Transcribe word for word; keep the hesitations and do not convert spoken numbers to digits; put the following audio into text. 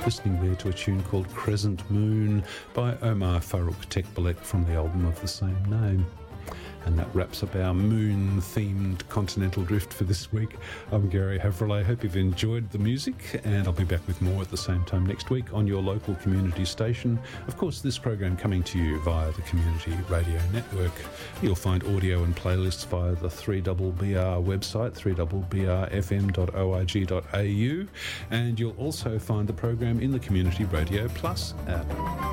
listening there to a tune called Crescent Moon by Omar Farouk Tekbalek from the album of the same name. And that wraps up our moon-themed continental drift for this week. I'm Gary Havrillay. Hope you've enjoyed the music, and I'll be back with more at the same time next week on your local community station. Of course, this program coming to you via the Community Radio Network. You'll find audio and playlists via the three B B R website, three b b r f m dot org dot a u, and you'll also find the program in the Community Radio Plus app.